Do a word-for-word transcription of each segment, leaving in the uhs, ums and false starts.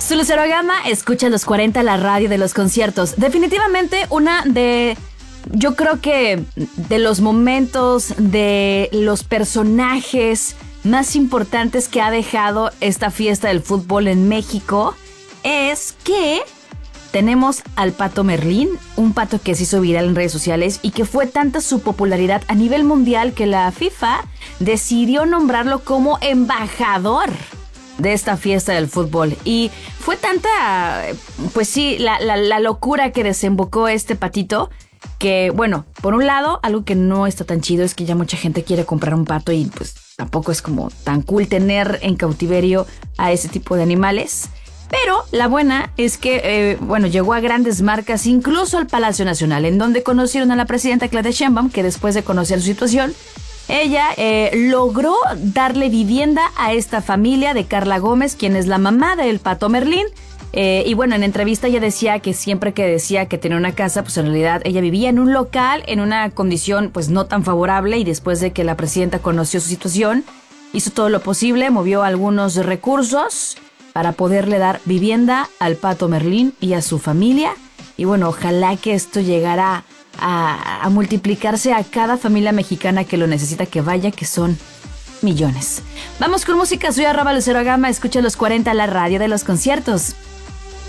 Su Lucero Gama, escucha los cuarenta, la radio de los conciertos. Definitivamente una de, yo creo que de los momentos, de los personajes más importantes que ha dejado esta fiesta del fútbol en México es que tenemos al Pato Merlín, un pato que se hizo viral en redes sociales y que fue tanta su popularidad a nivel mundial que la FIFA decidió nombrarlo como embajador de esta fiesta del fútbol. Y fue tanta, pues sí, la, la, la locura que desembocó este patito, que bueno, por un lado, algo que no está tan chido es que ya mucha gente quiere comprar un pato y pues tampoco es como tan cool tener en cautiverio a ese tipo de animales. Pero la buena es que, eh, bueno, llegó a grandes marcas, incluso al Palacio Nacional, en donde conocieron a la presidenta Claudia Sheinbaum, que después de conocer su situación, ella eh, logró darle vivienda a esta familia de Carla Gómez, quien es la mamá del Pato Merlín. Eh, y bueno, en entrevista ella decía que siempre que decía que tenía una casa, pues en realidad ella vivía en un local, en una condición pues no tan favorable, y después de que la presidenta conoció su situación, hizo todo lo posible, movió algunos recursos para poderle dar vivienda al Pato Merlín y a su familia. Y bueno, ojalá que esto llegara a, a multiplicarse a cada familia mexicana que lo necesita, que vaya, que son millones. Vamos con música, soy arroba Lucero Gama, escucha los cuarenta, la radio de los conciertos.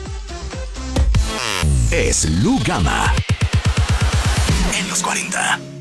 Es Lu Gama en los cuarenta.